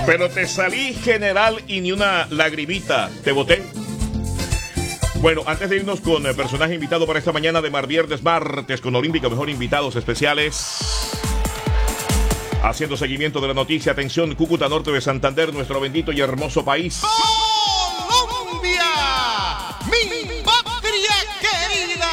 Pero te salí general y ni una lagrimita. Te boté. Bueno, antes de irnos con el personaje invitado para esta mañana de Viernes Martes con Olímpico, mejor invitados especiales. Haciendo seguimiento de la noticia, atención, Cúcuta, norte de Santander, nuestro bendito y hermoso país. ¡Colombia! ¡Mi patria querida!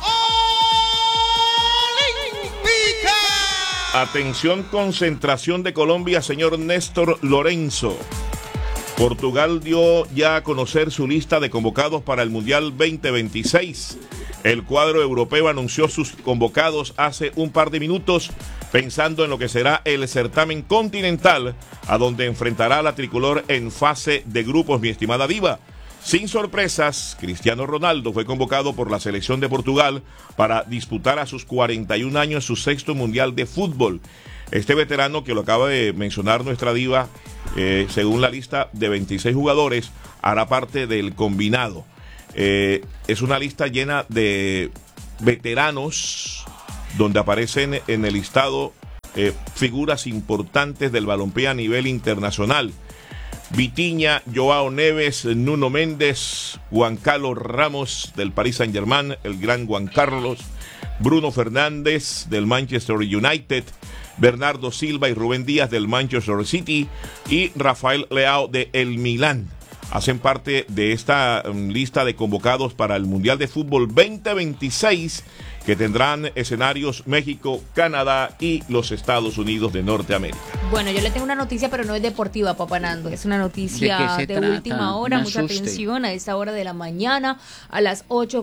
¡Olímpica! Atención, concentración de Colombia, señor Néstor Lorenzo. Portugal dio ya a conocer su lista de convocados para el Mundial 2026. El cuadro europeo anunció sus convocados hace un par de minutos, pensando en lo que será el certamen continental, a donde enfrentará a la tricolor en fase de grupos, mi estimada diva. Sin sorpresas, Cristiano Ronaldo fue convocado por la selección de Portugal para disputar a sus 41 años su sexto Mundial de Fútbol. Este veterano, que lo acaba de mencionar nuestra diva, según la lista de 26 jugadores, hará parte del combinado. Es una lista llena de veteranos, donde aparecen en el listado figuras importantes del balompié a nivel internacional. Vitinha, Joao Neves, Nuno Méndez, Juan Carlos Ramos del Paris Saint-Germain, el gran Juan Carlos, Bruno Fernández del Manchester United, Bernardo Silva y Rubén Díaz del Manchester City y Rafael Leao de el Milán. Hacen parte de esta lista de convocados para el Mundial de Fútbol 2026, que tendrán escenarios México, Canadá y los Estados Unidos de Norteamérica. Bueno, yo le tengo una noticia, pero no es deportiva, Papá Nando. Es una noticia de última hora. Mucha atención a esta hora de la mañana, a las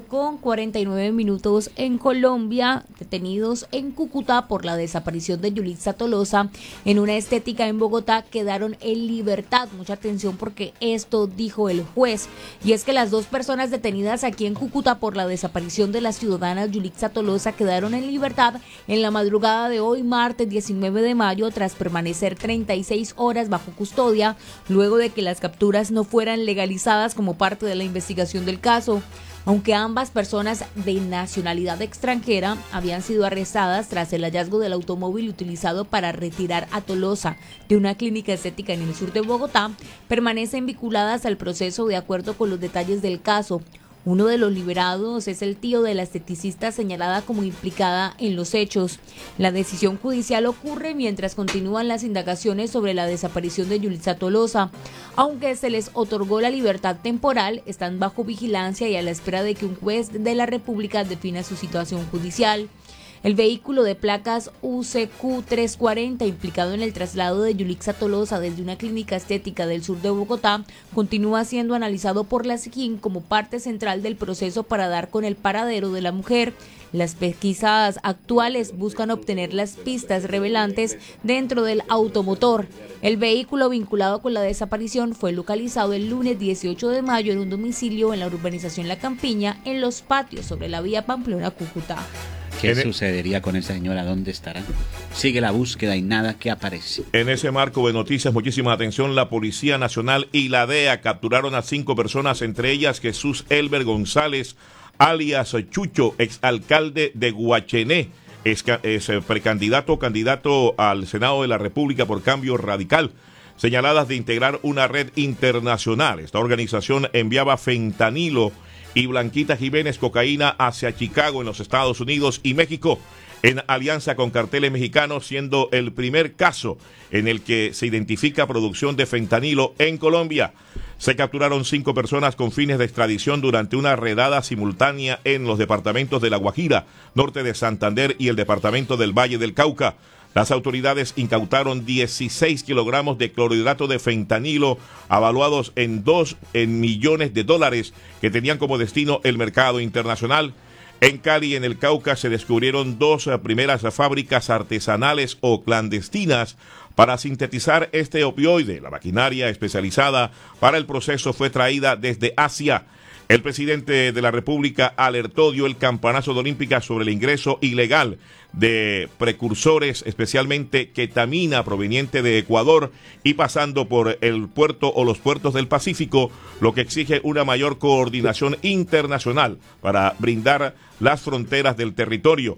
8:49 en Colombia. Detenidos en Cúcuta por la desaparición de Yulitza Tolosa en una estética en Bogotá quedaron en libertad. Mucha atención, porque esto dijo el juez. Y es que las dos personas detenidas aquí en Cúcuta por la desaparición de la ciudadana Yulitza Tolosa quedaron en libertad en la madrugada de hoy, martes 19 de mayo, tras permanecer 36 horas bajo custodia, luego de que las capturas no fueran legalizadas como parte de la investigación del caso. Aunque ambas personas de nacionalidad extranjera habían sido arrestadas tras el hallazgo del automóvil utilizado para retirar a Tolosa de una clínica estética en el sur de Bogotá, permanecen vinculadas al proceso de acuerdo con los detalles del caso. Uno de los liberados es el tío de la esteticista señalada como implicada en los hechos. La decisión judicial ocurre mientras continúan las indagaciones sobre la desaparición de Yulitza Tolosa. Aunque se les otorgó la libertad temporal, están bajo vigilancia y a la espera de que un juez de la República defina su situación judicial. El vehículo de placas UCQ 340 implicado en el traslado de Yulitza Tolosa desde una clínica estética del sur de Bogotá continúa siendo analizado por la SIJIN como parte central del proceso para dar con el paradero de la mujer. Las pesquisas actuales buscan obtener las pistas revelantes dentro del automotor. El vehículo vinculado con la desaparición fue localizado el lunes 18 de mayo en un domicilio en la urbanización La Campiña, en Los Patios, sobre la vía Pamplona-Cúcuta. ¿Qué señora? ¿Dónde estará? ¿Dónde estará? Sigue la búsqueda y nada que aparece. En ese marco de noticias, muchísima atención, la Policía Nacional y la DEA capturaron a 5 personas, entre ellas Jesús Elber González, alias Chucho, exalcalde de Guachené, es precandidato o candidato al Senado de la República por Cambio Radical, señaladas de integrar una red internacional. Esta organización enviaba fentanilo y Blanquita Jiménez cocaína hacia Chicago en los Estados Unidos y México, en alianza con carteles mexicanos, siendo el primer caso en el que se identifica producción de fentanilo en Colombia. Se capturaron 5 personas con fines de extradición durante una redada simultánea en los departamentos de La Guajira, norte de Santander y el departamento del Valle del Cauca. Las autoridades incautaron 16 kilogramos de clorhidrato de fentanilo, avaluados en $2 millones, que tenían como destino el mercado internacional. En Cali, en el Cauca, se descubrieron 2 primeras fábricas artesanales o clandestinas para sintetizar este opioide. La maquinaria especializada para el proceso fue traída desde Asia. El presidente de la República alertó, dio el campanazo de Olímpica sobre el ingreso ilegal de precursores, especialmente ketamina proveniente de Ecuador y pasando por el puerto o los puertos del Pacífico, lo que exige una mayor coordinación internacional para brindar las fronteras del territorio.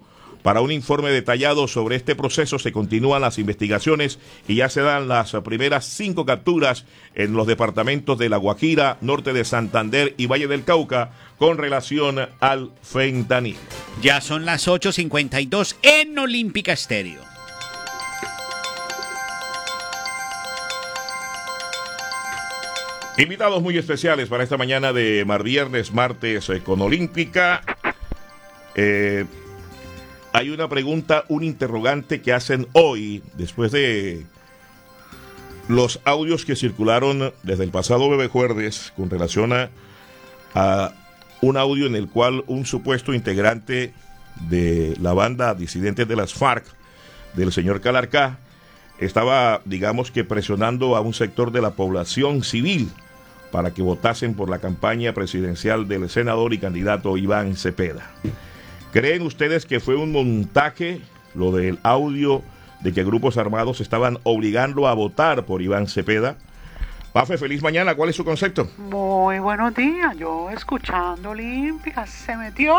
Para un informe detallado sobre este proceso se continúan las investigaciones y ya se dan las primeras 5 capturas en los departamentos de La Guajira, norte de Santander y Valle del Cauca con relación al fentanilo. Ya son las 8:52 en Olímpica Estéreo. Invitados muy especiales para esta mañana de viernes, martes con Olímpica. Hay una pregunta, un interrogante que hacen hoy, después de los audios que circularon desde el pasado jueves con relación a un audio en el cual un supuesto integrante de la banda Disidentes de las FARC, del señor Calarcá, estaba, digamos que presionando a un sector de la población civil para que votasen por la campaña presidencial del senador y candidato Iván Cepeda. ¿Creen ustedes que fue un montaje lo del audio de que grupos armados estaban obligando a votar por Iván Cepeda? Pafe, feliz mañana, ¿cuál es su concepto? Muy buenos días, yo escuchando Olímpica, se metió.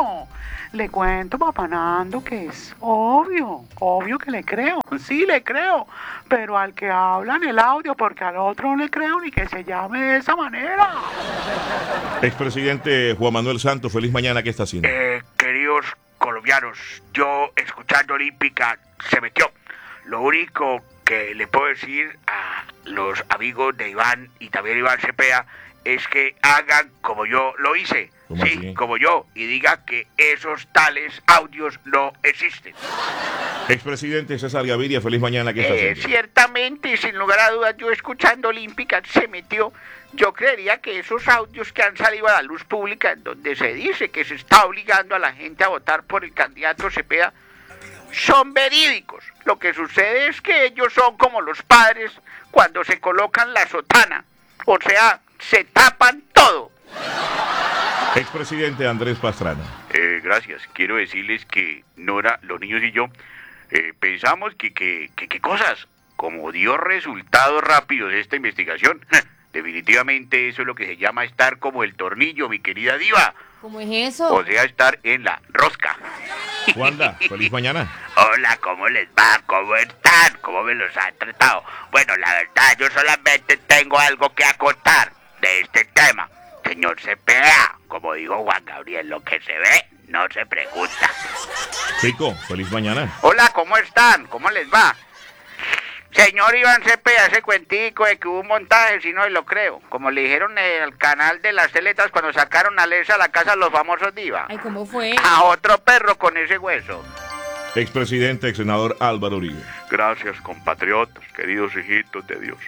Le cuento, papá Nando, que es obvio que le creo, sí le creo, pero al que habla en el audio, porque al otro no le creo ni que se llame de esa manera. Expresidente Juan Manuel Santos, feliz mañana, ¿qué está haciendo? Queridos colombianos, yo escuchando Olímpica se metió. Lo único que le puedo decir a los amigos de Iván y también Iván Cepeda es que hagan como yo lo hice, ¿Cómo sí, así? como yo, y diga que esos tales audios no existen. Expresidente César Gaviria, feliz mañana, ¿qué está haciendo? Ciertamente, sin lugar a dudas, yo escuchando Olímpica se metió. Yo creería que esos audios que han salido a la luz pública, en donde se dice que se está obligando a la gente a votar por el candidato Cepeda, son verídicos. Lo que sucede es que ellos son como los padres cuando se colocan la sotana, o sea, se tapan todo. Expresidente Andrés Pastrana. Gracias. Quiero decirles que Nora, los niños y yo pensamos que qué cosas, como dio resultados rápidos de esta investigación, definitivamente eso es lo que se llama estar como el tornillo, mi querida diva. ¿Cómo es eso? O sea, estar en la rosca. Wanda, feliz mañana. Hola, ¿cómo les va? ¿Cómo están? ¿Cómo me los han tratado? Bueno, la verdad, yo solamente tengo algo que acotar de este tema. Señor Cepeda, como dijo Juan Gabriel, lo que se ve no se pregunta. Chico, feliz mañana. Hola, ¿cómo están? ¿Cómo les va? Señor Iván Cepeda, ese cuentico de que hubo un montaje, si no lo creo. Como le dijeron en el canal de las teletas cuando sacaron a Lesa a la casa de los famosos diva. Ay, ¿cómo fue? A otro perro con ese hueso. Expresidente, ex senador Álvaro Uribe. Gracias, compatriotas, queridos hijitos de Dios.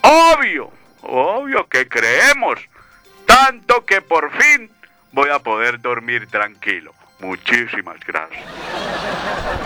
Obvio que creemos. Tanto que por fin voy a poder dormir tranquilo. Muchísimas gracias.